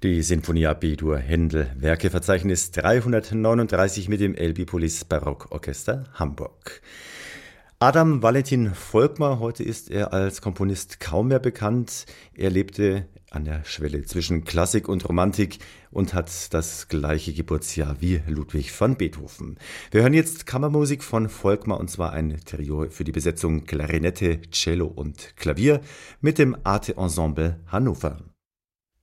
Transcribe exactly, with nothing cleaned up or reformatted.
Die Sinfonia B-Dur Händel, Werkeverzeichnis dreihundertneununddreißig mit dem Elbphilharmonie Barockorchester Hamburg. Adam Valentin Volkmar, heute ist er als Komponist kaum mehr bekannt. Er lebte an der Schwelle zwischen Klassik und Romantik und hat das gleiche Geburtsjahr wie Ludwig van Beethoven. Wir hören jetzt Kammermusik von Volkmar, und zwar ein Trio für die Besetzung Klarinette, Cello und Klavier mit dem Arte Ensemble Hannover.